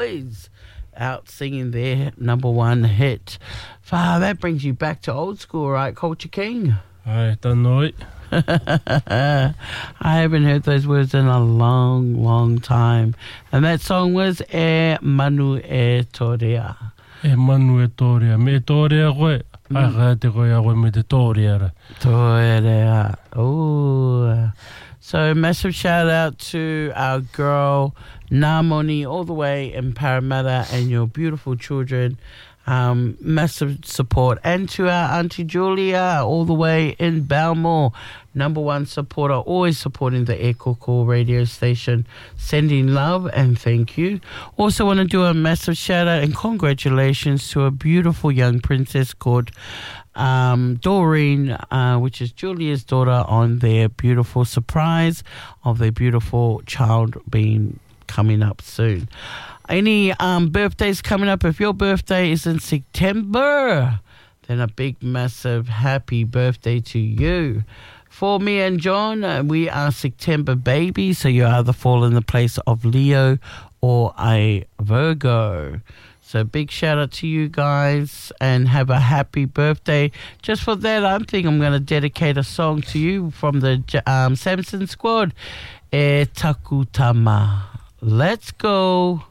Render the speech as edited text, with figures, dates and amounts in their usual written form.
Boys out singing their number one hit. That brings you back to old school, right, Culture King? Ai, tanoi. I haven't heard those words in a long, long time. And that song was E Manu e Torea. E Manu e Torea. Me Torea koe. Ai ka te koe a koe me te Torea. Torea. Oh. So massive shout out to our girl Namoni all the way in Parramatta and your beautiful children. Massive support. And to our Auntie Julia all the way in Balmore. Number one supporter, always supporting the Echo Call radio station. Sending love and thank you. Also want to do a massive shout out and congratulations to a beautiful young princess called Doreen, which is Julia's daughter, on their beautiful surprise of their beautiful child being coming up soon. Any birthdays coming up? If your birthday is in September, then a big, massive, happy birthday to you. For me and John, we are September babies, so you either fall in the place of Leo or a Virgo. So big shout out to you guys and have a happy birthday. Just for that, I think I'm going to dedicate a song to you from the Samson Squad. E Takutama. Let's go.